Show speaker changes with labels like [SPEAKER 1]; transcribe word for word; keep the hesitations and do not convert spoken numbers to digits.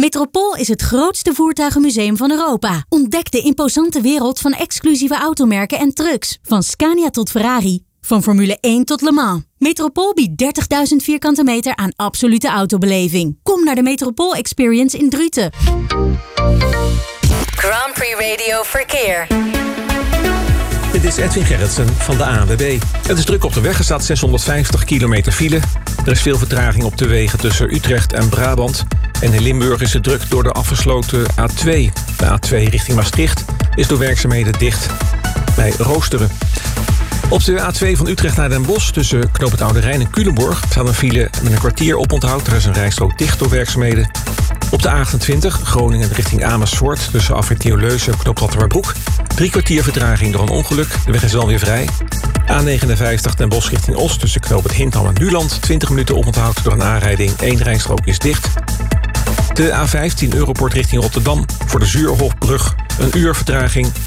[SPEAKER 1] Metropool is het grootste voertuigenmuseum van Europa. Ontdek de imposante wereld van exclusieve automerken en trucks. Van Scania tot Ferrari. Van Formule één tot Le Mans. Metropool biedt dertigduizend vierkante meter aan absolute autobeleving. Kom naar de Metropool Experience in Druten.
[SPEAKER 2] Grand Prix Radio Verkeer.
[SPEAKER 3] Dit is Edwin Gerritsen van de A N W B. Het is druk op de weg. Er staat zeshonderdvijftig kilometer file. Er is veel vertraging op de wegen tussen Utrecht en Brabant. En in Limburg is het druk door de afgesloten A twee. De A twee richting Maastricht is door werkzaamheden dicht bij Roosteren. Op de A twee van Utrecht naar Den Bosch tussen Knoop het Oude Rijn en Culemborg staat een file met een kwartier oponthoud. Er is een rijstrook dicht door werkzaamheden. Op de A achtentwintig Groningen richting Amersfoort tussen afrit Theoleuze en Knoop Hattemerbroek. Drie kwartier vertraging door een ongeluk. De weg is wel weer vrij. A negenenvijftig Den Bosch richting Os tussen Knoop het Hintham en Nuland. twintig minuten oponthoud door een aanrijding. Eén rijstrook is dicht. De A vijftien Europort richting Rotterdam voor de Zuurhofbrug. Een uur vertraging.